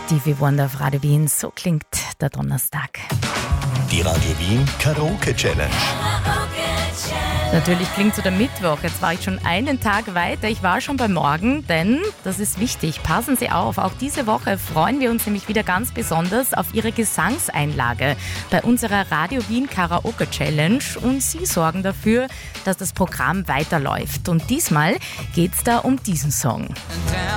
Stevie Wonder auf Radio Wien, so klingt der Donnerstag. Die Radio Wien Karaoke Challenge. Natürlich klingt so der Mittwoch. Jetzt war ich schon einen Tag weiter. Ich war schon beim Morgen, denn das ist wichtig. Passen Sie auf. Auch diese Woche freuen wir uns nämlich wieder ganz besonders auf Ihre Gesangseinlage bei unserer Radio Wien Karaoke Challenge. Und Sie sorgen dafür, dass das Programm weiterläuft. Und diesmal geht es da um diesen Song.